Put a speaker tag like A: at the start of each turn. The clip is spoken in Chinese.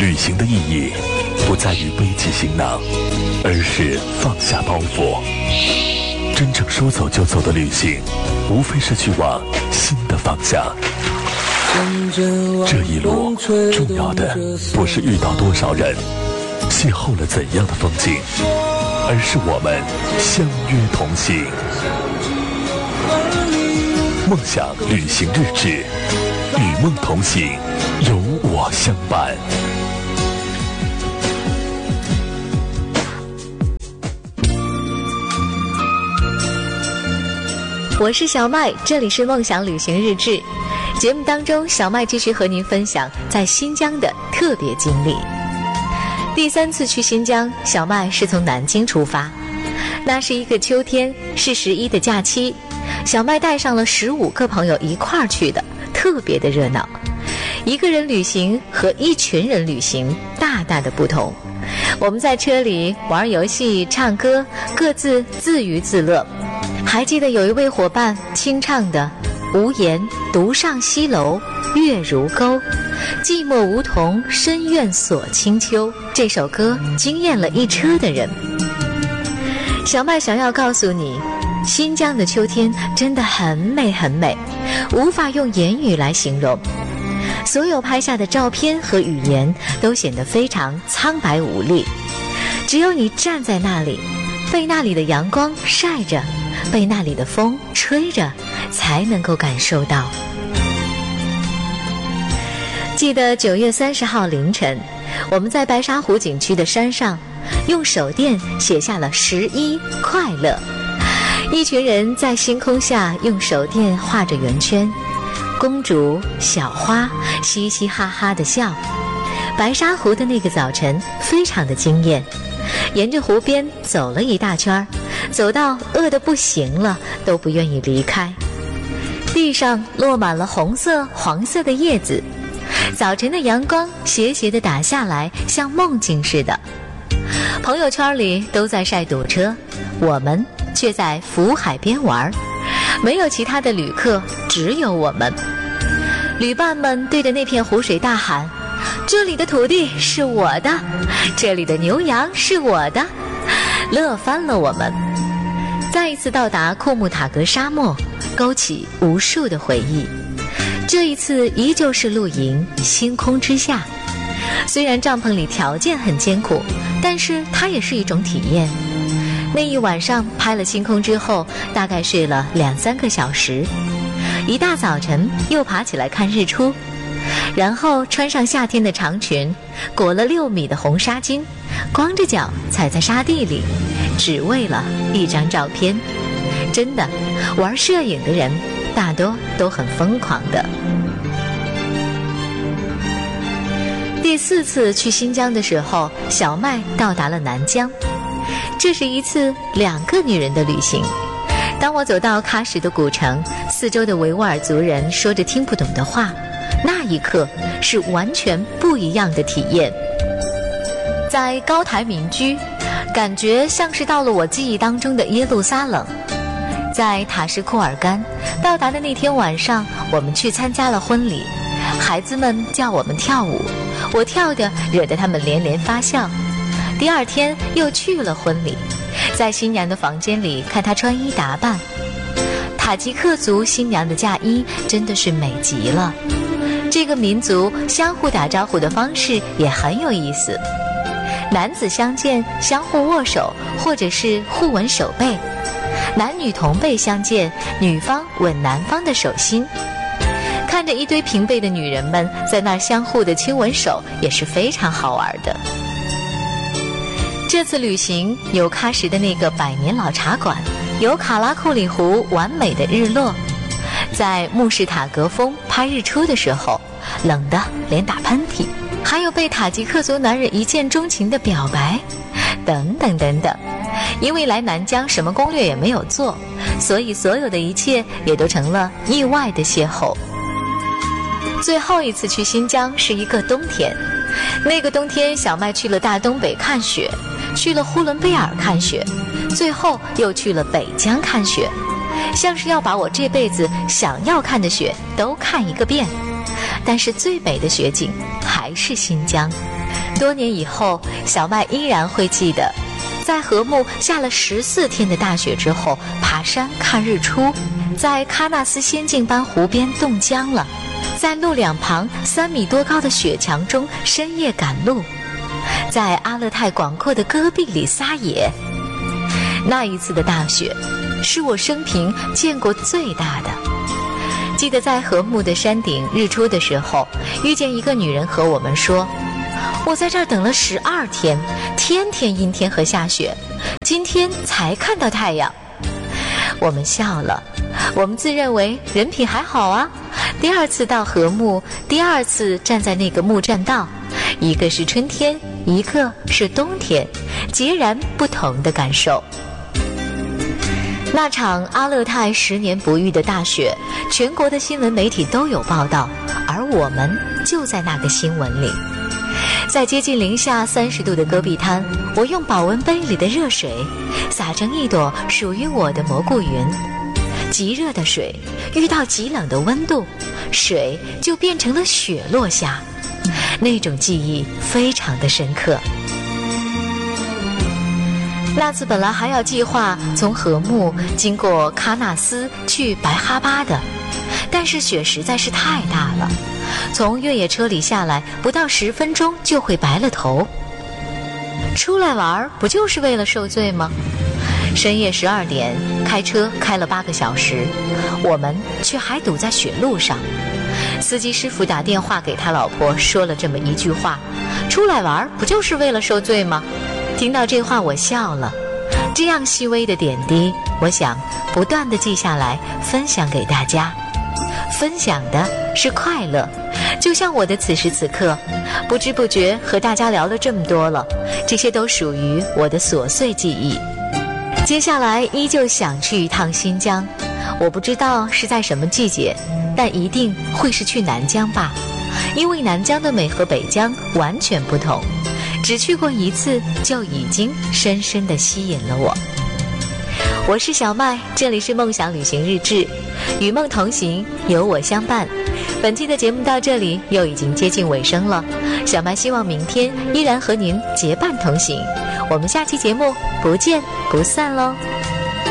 A: 旅行的意义不在于背起行囊，而是放下包袱。真正说走就走的旅行，无非是去往新的方向。这一路重要的不是遇到多少人，邂逅了怎样的风景，而是我们相约同行。梦想旅行日志，与梦同行，有我相伴。
B: 我是小麦，这里是梦想旅行日志。节目当中，小麦继续和您分享在新疆的特别经历。第3次去新疆，小麦是从南京出发。那是一个秋天，是11的假期，小麦带上了15个朋友一块儿去的，特别的热闹。一个人旅行和一群人旅行大大的不同。我们在车里玩游戏、唱歌，各自自娱自乐。还记得有一位伙伴清唱的无言独上西楼，月如钩，寂寞梧桐深院锁清秋，这首歌惊艳了一车的人。小麦想要告诉你，新疆的秋天真的很美很美，无法用言语来形容。所有拍下的照片和语言都显得非常苍白无力，只有你站在那里，被那里的阳光晒着，被那里的风吹着，才能够感受到。记得9月30号凌晨，我们在白沙湖景区的山上，用手电写下了11快乐。一群人在星空下用手电画着圆圈，公主、小花嘻嘻哈哈地笑。白沙湖的那个早晨非常的惊艳，沿着湖边走了一大圈，走到饿得不行了，都不愿意离开。地上落满了红色、黄色的叶子，早晨的阳光斜斜地打下来，像梦境似的。朋友圈里都在晒堵车，我们却在福海边玩，没有其他的旅客，只有我们。旅伴们对着那片湖水大喊：这里的土地是我的，这里的牛羊是我的，乐翻了我们。再一次到达库木塔格沙漠，勾起无数的回忆。这一次依旧是露营，星空之下。虽然帐篷里条件很艰苦，但是它也是一种体验。那一晚上拍了星空之后，大概睡了2-3个小时。一大早晨又爬起来看日出，然后穿上夏天的长裙，裹了6米的红纱巾，光着脚踩在沙地里，只为了一张照片。真的，玩摄影的人大多都很疯狂的。第4次去新疆的时候，小麦到达了南疆。这是一次2个女人的旅行。当我走到喀什的古城，四周的维吾尔族人说着听不懂的话，那一刻是完全不一样的体验。在高台民居，感觉像是到了我记忆当中的耶路撒冷。在塔什库尔干到达的那天晚上，我们去参加了婚礼，孩子们叫我们跳舞，我跳的惹得他们连连发笑。第2天又去了婚礼，在新娘的房间里看她穿衣打扮。塔吉克族新娘的嫁衣真的是美极了，这个民族相互打招呼的方式也很有意思，男子相见相互握手，或者是互吻手背，男女同辈相见，女方吻男方的手心。看着一堆平辈的女人们在那儿相互的亲吻手，也是非常好玩的。这次旅行有喀什的那个100年老茶馆，有卡拉库里湖完美的日落，在穆士塔格峰拍日出的时候，冷得连打喷嚏，还有被塔吉克族男人一见钟情的表白，等等等等。因为来南疆什么攻略也没有做，所以所有的一切也都成了意外的邂逅。最后一次去新疆是一个冬天，那个冬天小麦去了大东北看雪，去了呼伦贝尔看雪，最后又去了北疆看雪，像是要把我这辈子想要看的雪都看一个遍。 但是最美的雪景还是新疆。多年以后，小麦依然会记得，在禾木下了14天的大雪之后，爬山看日出，在喀纳斯仙境般湖边冻僵了，在路两旁3米多高的雪墙中深夜赶路，在阿勒泰广阔的戈壁里撒野。那一次的大雪是我生平见过最大的。记得在禾木的山顶日出的时候，遇见一个女人和我们说，我在这儿等了12天，天天阴天和下雪，今天才看到太阳。我们笑了，我们自认为人品还好啊。第2次到禾木，第2次站在那个木栈道，一个是春天，一个是冬天，截然不同的感受。那场阿勒泰10年不遇的大雪，全国的新闻媒体都有报道，而我们就在那个新闻里。在接近零下30度的戈壁滩，我用保温杯里的热水洒成一朵属于我的蘑菇云。极热的水遇到极冷的温度，水就变成了雪落下，那种记忆非常的深刻。那次本来还要计划从禾木经过喀纳斯去白哈巴的，但是雪实在是太大了，从越野车里下来不到10分钟就会白了头。出来玩不就是为了受罪吗？深夜12点开车开了8个小时，我们却还堵在雪路上。司机师傅打电话给他老婆说了这么一句话，出来玩不就是为了受罪吗？听到这话我笑了。这样细微的点滴，我想不断地记下来，分享给大家。分享的是快乐，就像我的此时此刻，不知不觉和大家聊了这么多了，这些都属于我的琐碎记忆。接下来依旧想去一趟新疆，我不知道是在什么季节，但一定会是去南疆吧，因为南疆的美和北疆完全不同，只去过1次就已经深深地吸引了我。我是小麦，这里是梦想旅行日志，与梦同行，有我相伴。本期的节目到这里又已经接近尾声了，小麦希望明天依然和您结伴同行。我们下期节目不见不散喽。